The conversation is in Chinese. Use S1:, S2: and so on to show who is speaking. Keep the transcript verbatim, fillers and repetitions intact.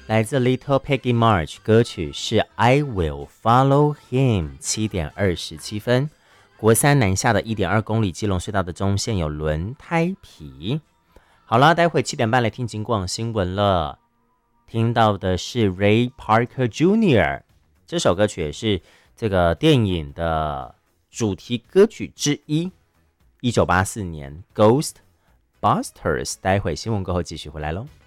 S1: 来自 Little Peggy March， 歌曲是 I Will Follow Him， 七点二十七分。国三南下的一点二公里基隆隧道的中线有轮胎皮。好了，待会七点半来听警广新闻了。听到的是 Ray Parker Junior， 这首歌曲也是这个电影的主题歌曲之一。一九八四年 Ghostbusters， 待会新闻过后继续回来咯。